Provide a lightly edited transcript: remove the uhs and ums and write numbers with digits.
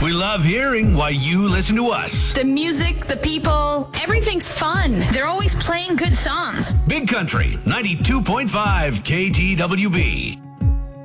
We love hearing why you listen to us. The music, the people, everything's fun. They're always playing good songs. Big Country, 92.5 KTWB.